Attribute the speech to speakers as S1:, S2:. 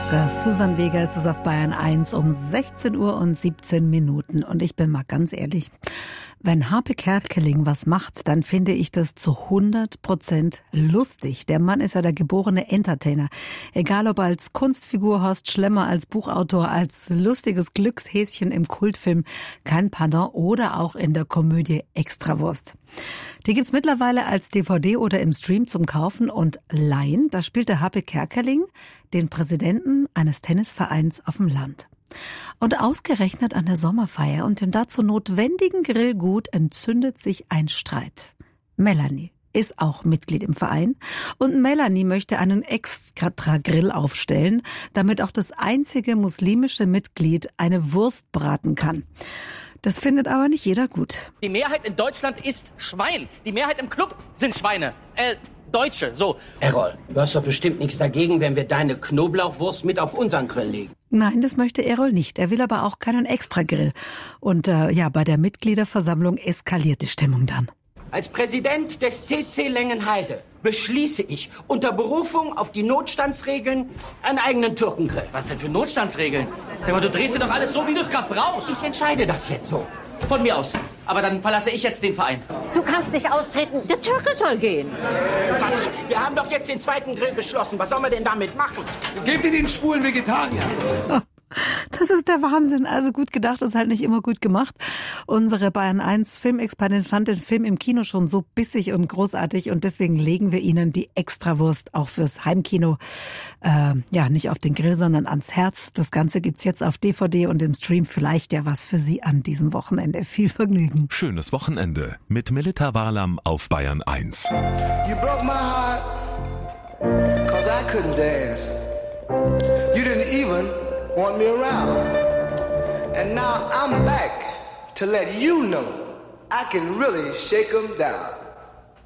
S1: Oscar. Susan Vega ist es auf Bayern 1 um 16 Uhr und 17 Minuten. Und ich bin mal ganz ehrlich, wenn Harpe Kerkeling was macht, dann finde ich das zu 100% lustig. Der Mann ist ja der geborene Entertainer. Egal ob als Kunstfigur, Horst Schlemmer, als Buchautor, als lustiges Glückshäschen im Kultfilm Kein Pardon oder auch in der Komödie Extrawurst. Die gibt's mittlerweile als DVD oder im Stream zum Kaufen und leihen. Da spielt der Harpe Kerkeling den Präsidenten eines Tennisvereins auf dem Land. Und ausgerechnet an der Sommerfeier und dem dazu notwendigen Grillgut entzündet sich ein Streit. Melanie ist auch Mitglied im Verein und Melanie möchte einen Extra-Grill aufstellen, damit auch das einzige muslimische Mitglied eine Wurst braten kann. Das findet aber nicht jeder gut.
S2: Die Mehrheit in Deutschland ist Schwein. Die Mehrheit im Club sind Schweine. Deutsche, so.
S3: Errol, du hast doch bestimmt nichts dagegen, wenn wir deine Knoblauchwurst mit auf unseren Grill legen.
S1: Nein, das möchte Errol nicht. Er will aber auch keinen Extra-Grill. Und bei der Mitgliederversammlung eskaliert die Stimmung dann.
S3: Als Präsident des TC Lengenheide beschließe ich unter Berufung auf die Notstandsregeln einen eigenen Türkengrill.
S2: Was denn für Notstandsregeln? Sag mal, du drehst dir doch alles so, wie du es gerade brauchst.
S3: Ich entscheide das jetzt so.
S2: Von mir aus. Aber dann verlasse ich jetzt den Verein.
S4: Du kannst nicht austreten. Der Türke soll gehen.
S3: Quatsch, wir haben doch jetzt den zweiten Grill beschlossen. Was sollen wir denn damit machen?
S5: Gebt ihn den schwulen Vegetarier.
S1: Das ist der Wahnsinn. Also gut gedacht ist halt nicht immer gut gemacht. Unsere Bayern 1 Filmexpertin fand den Film im Kino schon so bissig und großartig und deswegen legen wir Ihnen die Extrawurst auch fürs Heimkino nicht auf den Grill, sondern ans Herz. Das Ganze gibt's jetzt auf DVD und im Stream. Vielleicht ja was für Sie an diesem Wochenende. Viel Vergnügen.
S6: Schönes Wochenende mit Melita Walam auf Bayern 1.
S7: You broke my heart, 'cause I couldn't dance. You didn't even want me around. And now I'm back to let you know I can really shake 'em down.